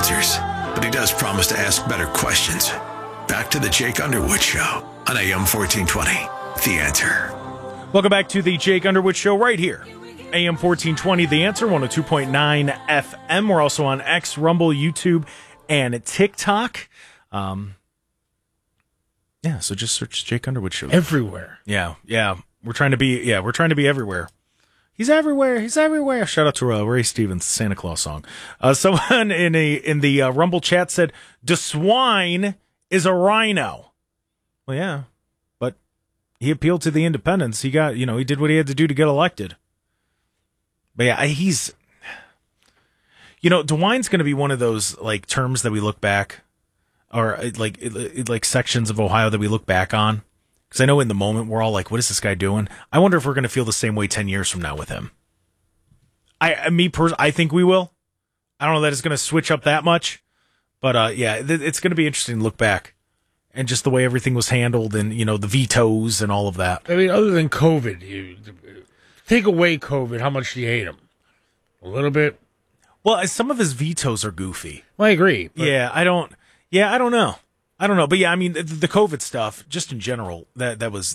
answers, but he does promise to ask better questions. Back to the Jake Underwood Show on AM 1420. The Answer. Welcome back to the Jake Underwood Show right here. AM 1420, The Answer, 102.9 FM. We're also on X, Rumble, YouTube, and TikTok. So just search Jake Underwood Show. Everywhere. Yeah. We're trying to be everywhere. He's everywhere. Shout out to Ray Stevens, Santa Claus song. Someone in the Rumble chat said, DeSwine is a rhino. Well, yeah, but he appealed to the independents. He got, he did what he had to do to get elected. But yeah, DeWine's going to be one of those like terms that we look back, or like sections of Ohio that we look back on. Because I know in the moment we're all like, what is this guy doing? I wonder if we're going to feel the same way 10 years from now with him. I think we will. I don't know that it's going to switch up that much. But it's going to be interesting to look back. And just the way everything was handled and, the vetoes and all of that. I mean, other than COVID, take away COVID, how much do you hate him? A little bit? Well, some of his vetoes are goofy. Well, I agree. But... I don't know. But yeah, I mean, the COVID stuff, just in general, the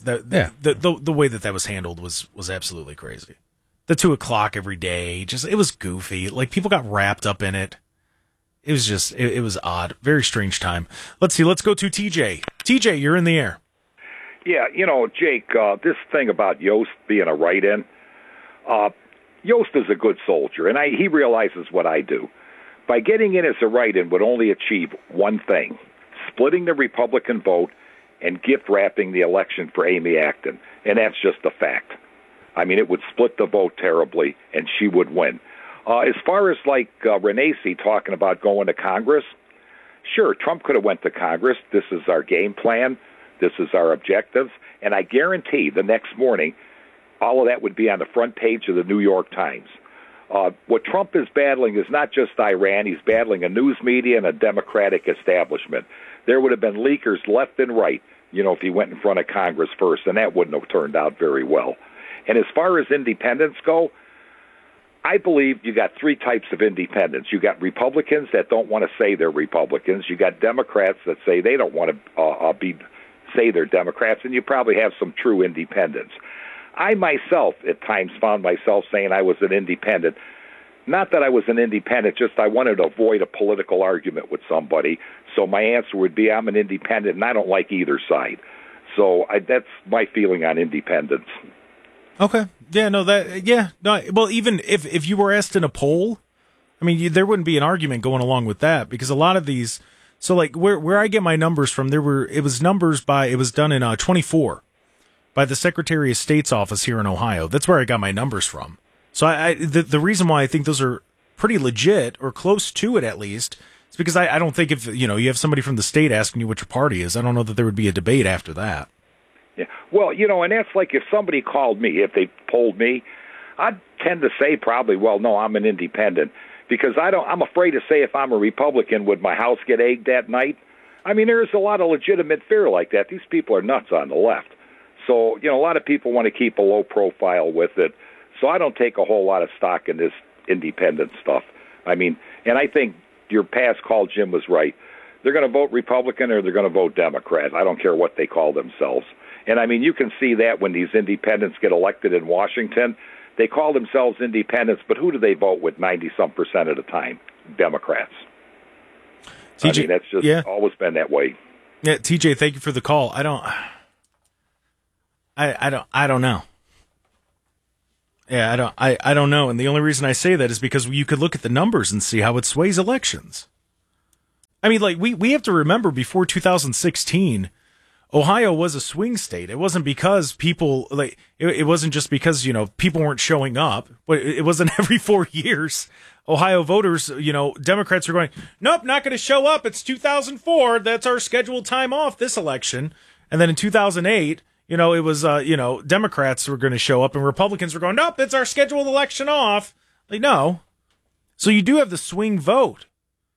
way that was handled was absolutely crazy. The 2:00 every day, it was goofy. Like, people got wrapped up in it. It was just, it was odd. Very strange time. Let's see, let's go to TJ. TJ, you're in the air. Yeah, Jake, this thing about Yost being a write-in, Yost is a good soldier, and he realizes what I do. By getting in as a write-in would only achieve one thing: splitting the Republican vote and gift-wrapping the election for Amy Acton. And that's just a fact. I mean, it would split the vote terribly, and she would win. As far as, Renacci talking about going to Congress, sure, Trump could have went to Congress. This is our game plan. This is our objectives. And I guarantee the next morning, all of that would be on the front page of the New York Times. What Trump is battling is not just Iran. He's battling a news media and a Democratic establishment. There would have been leakers left and right, if he went in front of Congress first, and that wouldn't have turned out very well. And as far as independents go, I believe you got three types of independents. You got Republicans that don't want to say they're Republicans. You got Democrats that say they don't want to say they're Democrats, and you probably have some true independents. I myself at times found myself saying I was an independent. Not that I was an independent, just I wanted to avoid a political argument with somebody. So my answer would be I'm an independent, and I don't like either side. So that's my feeling on independence. Okay. Yeah, no, well, even if you were asked in a poll, I mean, there wouldn't be an argument going along with that, because a lot of these, so like where I get my numbers from, it was done in 24 by the Secretary of State's office here in Ohio. That's where I got my numbers from. So the reason why I think those are pretty legit, or close to it at least, is because I don't think if, you have somebody from the state asking you what your party is, I don't know that there would be a debate after that. Yeah. Well, and that's like if somebody called me, if they polled me, I'd tend to say probably, well, no, I'm an independent, because I'm afraid to say if I'm a Republican, would my house get egged that night? I mean, there's a lot of legitimate fear like that. These people are nuts on the left. So, a lot of people want to keep a low profile with it. So I don't take a whole lot of stock in this independent stuff. I mean, and I think your past call, Jim, was right. They're going to vote Republican or they're going to vote Democrat. I don't care what they call themselves. And, I mean, you can see that when these independents get elected in Washington. They call themselves independents, but who do they vote with 90-some% of the time? Democrats. TJ, I mean, that's just always been that way. Yeah, TJ, thank you for the call. I don't know. Yeah, I don't know. And the only reason I say that is because you could look at the numbers and see how it sways elections. I mean, like, we have to remember, before 2016, Ohio was a swing state. It wasn't because people, like, it wasn't just because, people weren't showing up, but it wasn't every 4 years. Ohio voters, Democrats are going, nope, not going to show up. It's 2004. That's our scheduled time off this election. And then in 2008, it was, Democrats were going to show up and Republicans were going, nope, it's our scheduled election off. Like, no. So you do have the swing vote.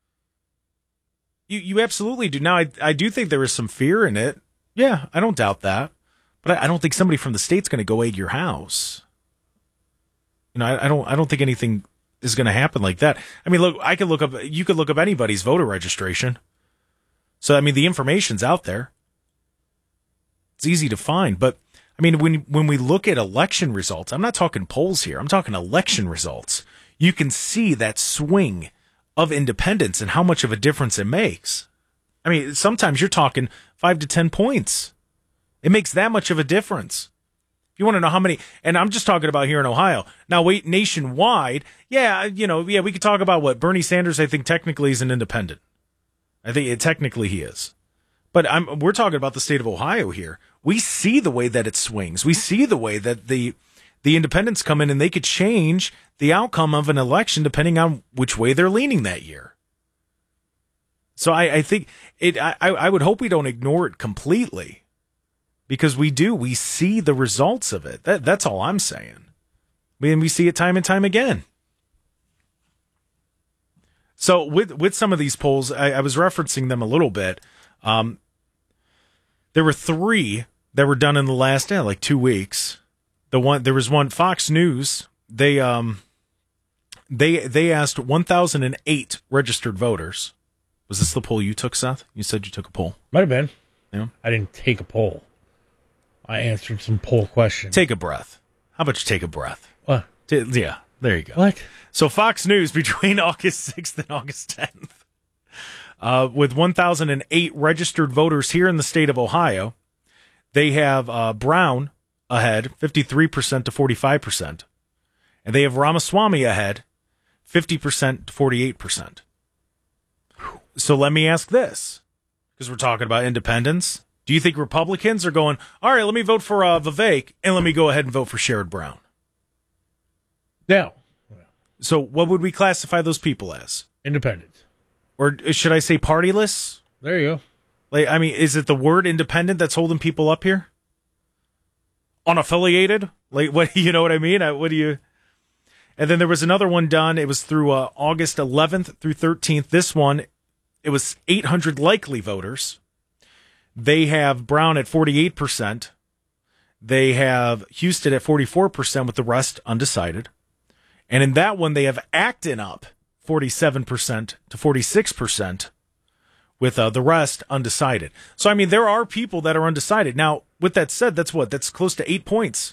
You absolutely do. Now, I do think there is some fear in it. Yeah, I don't doubt that. But I don't think somebody from the state's going to go aid your house. I don't think anything is going to happen like that. I mean, look, you could look up anybody's voter registration. So, I mean, the information's out there. It's easy to find. But, I mean, when we look at election results, I'm not talking polls here. I'm talking election results. You can see that swing of independents and how much of a difference it makes. I mean, sometimes you're talking 5 to 10 points. It makes that much of a difference. You want to know how many, and I'm just talking about here in Ohio. Now, wait, nationwide, we could talk about what Bernie Sanders, I think, technically is an independent. I think technically he is. But we're talking about the state of Ohio here. We see the way that it swings. We see the way that the independents come in and they could change the outcome of an election depending on which way they're leaning that year. So I think I would hope we don't ignore it completely. Because we see the results of it. That's all I'm saying. We see it time and time again. So with some of these polls, I was referencing them a little bit. There were 3 that were done in the last 2 weeks. There was one Fox News. They asked 1,008 registered voters. Was this the poll you took, Seth? You said you took a poll. Might have been. Yeah. I didn't take a poll. I answered some poll questions. Take a breath. How about you take a breath? What? Yeah, there you go. What? So Fox News between August 6th and August 10th, with 1,008 registered voters here in the state of Ohio, they have Brown ahead, 53% to 45%. And they have Ramaswamy ahead, 50% to 48%. So let me ask this, because we're talking about independents. Do you think Republicans are going, all right, let me vote for Vivek, and let me go ahead and vote for Sherrod Brown? No. So what would we classify those people as? Independent. Or should I say partyless? There you go. I mean, is it the word independent that's holding people up here? Unaffiliated? What, you know what I mean? What do you... And then there was another one done. It was through August 11th through 13th. This one, it was 800 likely voters. They have Brown at 48%. They have Houston at 44% with the rest undecided. And in that one, they have Acton up 47% to 46% with the rest undecided. So, I mean, there are people that are undecided. Now, with that said, that's close to 8 points.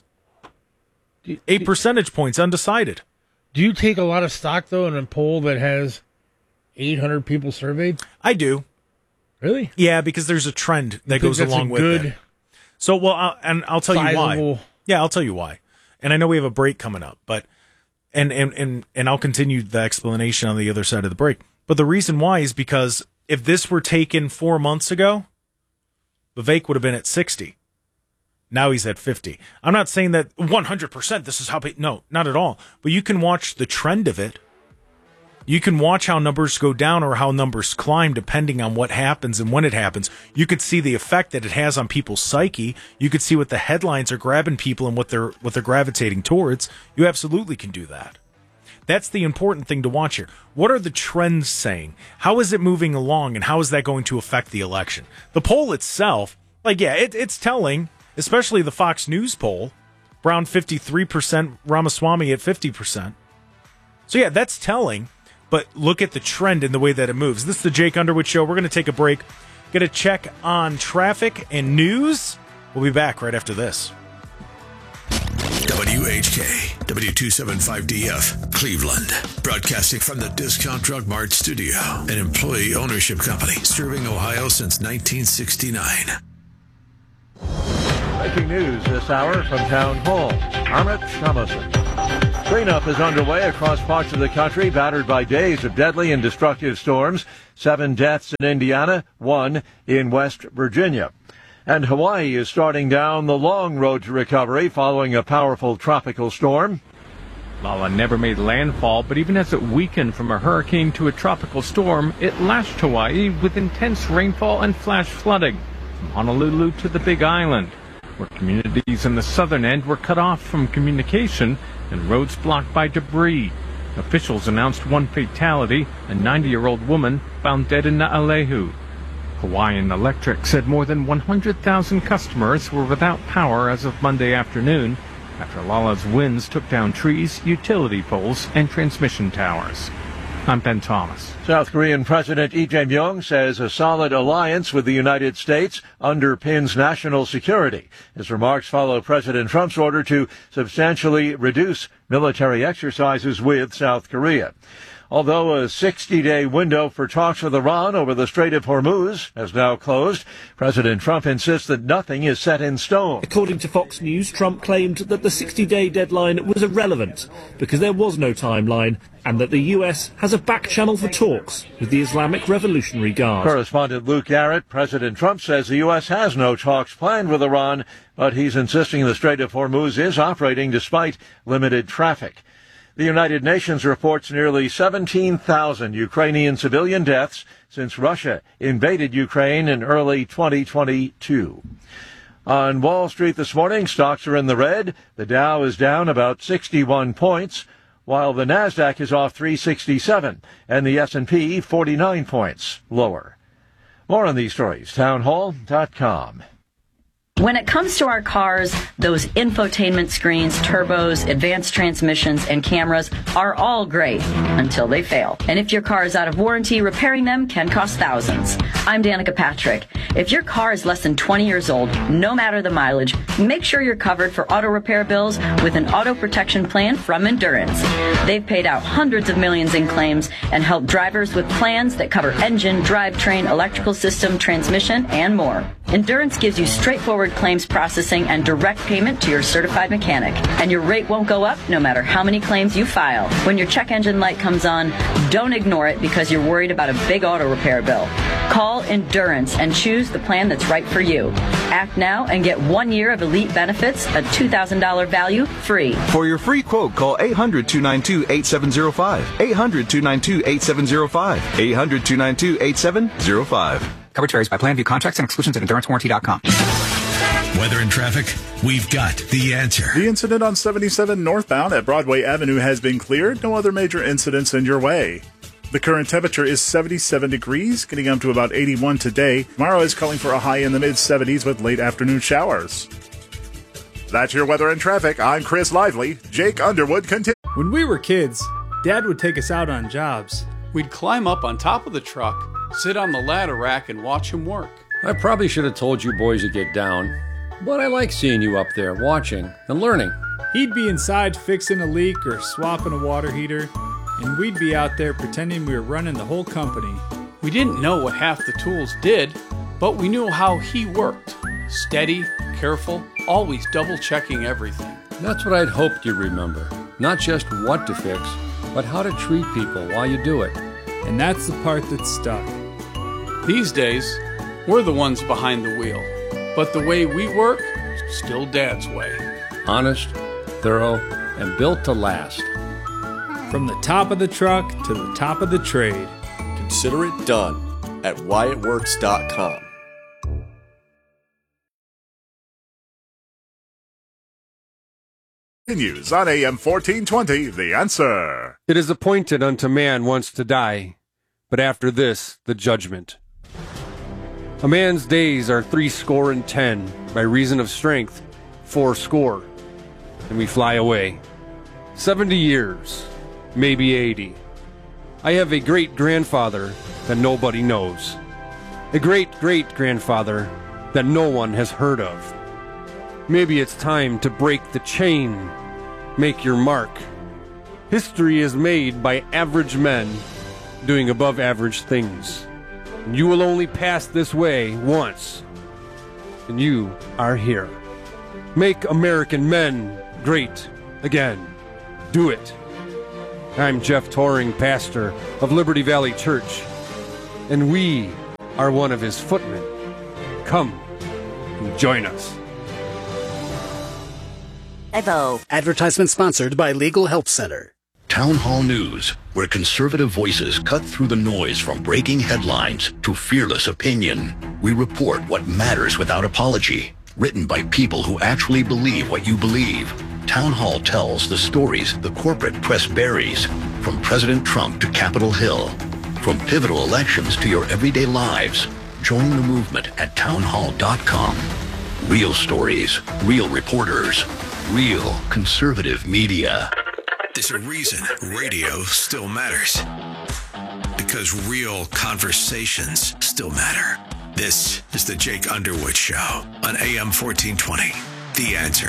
8 percentage points undecided. Do you take a lot of stock, though, in a poll that has 800 people surveyed? I do. Really? Yeah, because there's a trend that goes along with it. So, well, I'll tell you why. Yeah, I'll tell you why. And I know we have a break coming up, but and I'll continue the explanation on the other side of the break. But the reason why is because if this were taken 4 months ago, Vivek would have been at 60. Now he's at 50. I'm not saying that 100% this is how... No, not at all. But you can watch the trend of it. You can watch how numbers go down or how numbers climb depending on what happens and when it happens. You could see the effect that it has on people's psyche. You could see what the headlines are grabbing people and what they're gravitating towards. You absolutely can do that. That's the important thing to watch here. What are the trends saying? How is it moving along, and how is that going to affect the election? The poll itself, it's telling, especially the Fox News poll. Brown 53%, Ramaswamy at 50%. So yeah, that's telling. But look at the trend in the way that it moves. This is the Jake Underwood Show. We're going to take a break, get a check on traffic and news. We'll be back right after this. WHK, W275DF, Cleveland. Broadcasting from the Discount Drug Mart studio, an employee ownership company serving Ohio since 1969. Breaking news this hour from Town Hall. Amit Shamason. Cleanup is underway across parts of the country battered by days of deadly and destructive storms. 7 deaths in Indiana, 1 in West Virginia. And Hawaii is starting down the long road to recovery following a powerful tropical storm. Lala never made landfall, but even as it weakened from a hurricane to a tropical storm, it lashed Hawaii with intense rainfall and flash flooding from Honolulu to the Big Island, where communities in the southern end were cut off from communication and roads blocked by debris. Officials announced 1 fatality, a 90-year-old woman found dead in Naalehu. Hawaiian Electric said more than 100,000 customers were without power as of Monday afternoon. after Lala's winds took down trees, utility poles, and transmission towers. I'm Ben Thomas. South Korean President Lee Jae-myung says a solid alliance with the United States underpins national security. His remarks follow President Trump's order to substantially reduce military exercises with South Korea. Although a 60-day window for talks with Iran over the Strait of Hormuz has now closed, President Trump insists that nothing is set in stone. According to Fox News, Trump claimed that the 60-day deadline was irrelevant because there was no timeline and that the U.S. has a back channel for talks with the Islamic Revolutionary Guard. Correspondent Luke Garrett, President Trump says the U.S. has no talks planned with Iran, but he's insisting the Strait of Hormuz is operating despite limited traffic. The United Nations reports nearly 17,000 Ukrainian civilian deaths since Russia invaded Ukraine in early 2022. On Wall Street this morning, stocks are in the red. The Dow is down about 61 points, while the Nasdaq is off 367 and the S&P 49 points lower. More on these stories, townhall.com. When it comes to our cars, those infotainment screens, turbos, advanced transmissions, and cameras are all great until they fail. And if your car is out of warranty, repairing them can cost thousands. I'm Danica Patrick. If your car is less than 20 years old, no matter the mileage, make sure you're covered for auto repair bills with an auto protection plan from Endurance. They've paid out hundreds of millions in claims and helped drivers with plans that cover engine, drivetrain, electrical system, transmission, and more. Endurance gives you straightforward claims processing and direct payment to your certified mechanic. And your rate won't go up no matter how many claims you file. When your check engine light comes on, don't ignore it because you're worried about a big auto repair bill. Call Endurance and choose the plan that's right for you. Act now and get 1 year of elite benefits, a $2,000 value, free. For your free quote, call 800-292-8705. 800-292-8705. 800-292-8705. Coverage varies by plan. View contracts and exclusions at EnduranceWarranty.com. Weather and traffic, we've got the answer. The incident on 77 northbound at Broadway Avenue has been cleared. No other major incidents in your way. The current temperature is 77 degrees, getting up to about 81 today. Tomorrow is calling for a high in the mid-70s with late afternoon showers. That's your weather and traffic. I'm Chris Lively. Jake Underwood continues. When we were kids, Dad would take us out on jobs. We'd climb up on top of the truck, sit on the ladder rack, and watch him work. I probably should have told you boys to get down, but I like seeing you up there watching and learning. He'd be inside fixing a leak or swapping a water heater, and we'd be out there pretending we were running the whole company. We didn't know what half the tools did, but we knew how he worked. Steady, careful, always double-checking everything. That's what I'd hoped you'd remember. Not just what to fix, but how to treat people while you do it. And that's the part that stuck. These days, we're the ones behind the wheel. But the way we work, still Dad's way. Honest, thorough, and built to last. From the top of the truck to the top of the trade. Consider it done at WyattWorks.com. Continues on AM 1420, The Answer. It is appointed unto man once to die, but after this, the judgment. A man's days are 70, by reason of strength, 80, and we fly away. 70 years, maybe 80. I have a great-grandfather that nobody knows. A great-great-grandfather that no one has heard of. Maybe it's time to break the chain. Make your mark. History is made by average men doing above-average things. You will only pass this way once, and you are here. Make American men great again. Do it. I'm Jeff Toring, pastor of Liberty Valley Church, and we are one of his footmen. Come and join us. Evo. Advertisement sponsored by Legal Help Center. Town Hall News, where conservative voices cut through the noise from breaking headlines to fearless opinion. We report what matters without apology. Written by people who actually believe what you believe. Town Hall tells the stories the corporate press buries, from President Trump to Capitol Hill, from pivotal elections to your everyday lives. Join the movement at townhall.com. Real stories, real reporters, Real conservative media. There's a reason radio still matters. Because real conversations still matter. This is the Jake Underwood Show on AM 1420. The Answer.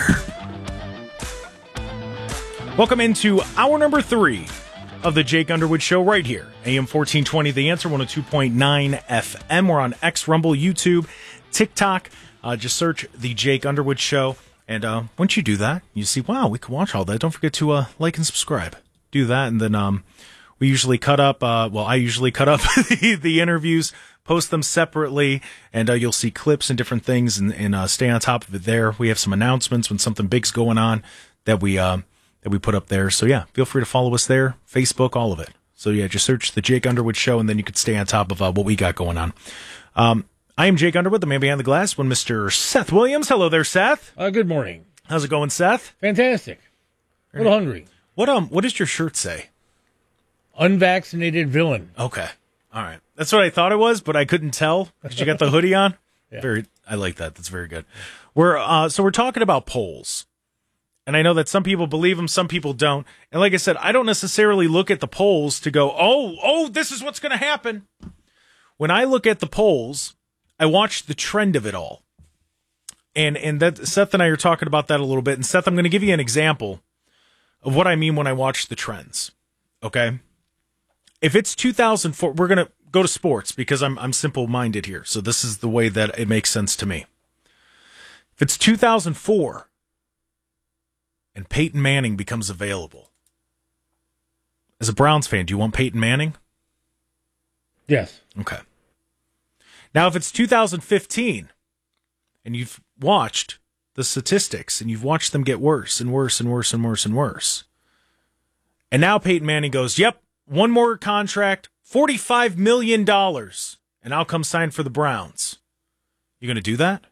Welcome into hour number 3 of the Jake Underwood Show right here. AM 1420, The Answer, 102.9 FM. We're on X, Rumble, YouTube, TikTok. Just search the Jake Underwood Show. And once you do that, you see, wow, we can watch all that. Don't forget to like and subscribe. Do that, and then we usually cut up, I usually cut up the interviews, post them separately, and you'll see clips and different things, and stay on top of it there. We have some announcements when something big's going on that we put up there. So yeah, feel free to follow us there, Facebook, all of it. So yeah, just search the Jake Underwood Show, and then you can stay on top of what we got going on. I am Jake Underwood, the man behind the glass, one Mr. Seth Williams. Hello there, Seth. Good morning. How's it going, Seth? Fantastic. A little hungry. What does your shirt say? Unvaccinated villain. Okay. All right. That's what I thought it was, but I couldn't tell because you got the hoodie on. Yeah. I like that. That's very good. We're talking about polls. And I know that some people believe them, some people don't. And like I said, I don't necessarily look at the polls to go, oh, this is what's going to happen. When I look at the polls, I watch the trend of it all. And that Seth and I are talking about that a little bit. And Seth, I'm going to give you an example of what I mean when I watch the trends. Okay? If it's 2004, we're going to go to sports because I'm simple-minded here. So this is the way that it makes sense to me. If it's 2004 and Peyton Manning becomes available, as a Browns fan, do you want Peyton Manning? Yes. Okay. Now, if it's 2015 and you've watched the statistics and you've watched them get worse and worse and worse and worse and worse, and now Peyton Manning goes, yep, one more contract, $45 million, and I'll come sign for the Browns. You going to do that?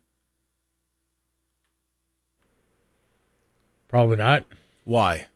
Probably not. Why?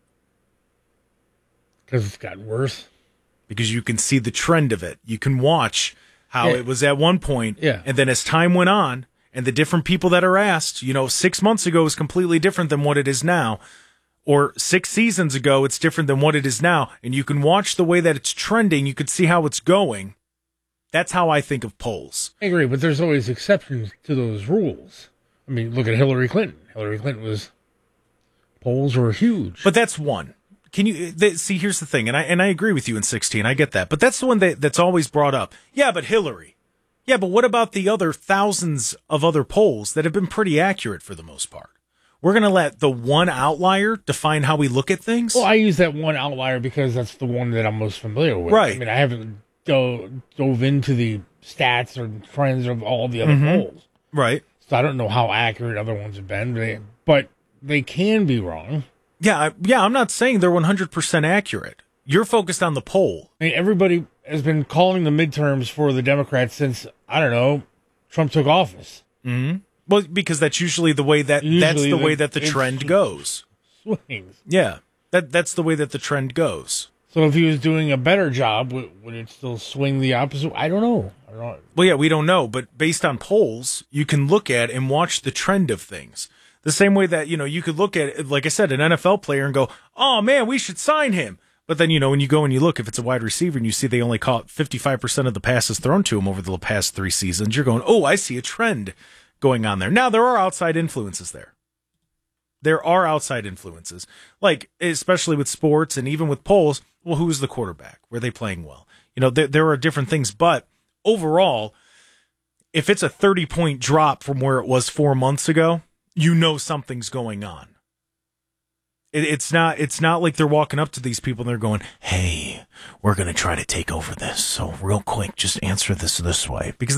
Because it's gotten worse. Because you can see the trend of it. You can watch how it was at one point, and then as time went on, and the different people that are asked, 6 months ago is completely different than what it is now, or 6 seasons ago, it's different than what it is now, and you can watch the way that it's trending, you can see how it's going. That's how I think of polls. I agree, but there's always exceptions to those rules. I mean, look at Hillary Clinton. Hillary Clinton polls were huge. But that's one. Can you see? Here's the thing, and I agree with you in 16. I get that, but that's the one that's always brought up. Yeah, but Hillary. Yeah, but what about the other thousands of other polls that have been pretty accurate for the most part? We're going to let the one outlier define how we look at things? Well, I use that one outlier because that's the one that I'm most familiar with. Right. I mean, I haven't dove into the stats or trends of all the other polls. Right. So I don't know how accurate other ones have been, but they can be wrong. Yeah, I'm not saying they're 100% accurate. You're focused on the poll. I mean, everybody has been calling the midterms for the Democrats since, I don't know, Trump took office. Mm-hmm. Well, because that's usually the way that the trend goes. Swings. Yeah, that's the way that the trend goes. So if he was doing a better job, would it still swing the opposite? I don't know. Well, yeah, we don't know, but based on polls, you can look at and watch the trend of things. The same way that, you could look at, like I said, an NFL player and go, oh, man, we should sign him. But then, when you go and you look, if it's a wide receiver and you see they only caught 55% of the passes thrown to him over the past 3 seasons, you're going, oh, I see a trend going on there. Now, there are outside influences there. There are outside influences, like especially with sports and even with polls. Well, who's the quarterback? Were they playing well? There are different things. But overall, if it's a 30-point drop from where it was 4 months ago, something's going on. It's not like they're walking up to these people and they're going, hey, we're going to try to take over this. So real quick, just answer this way. Because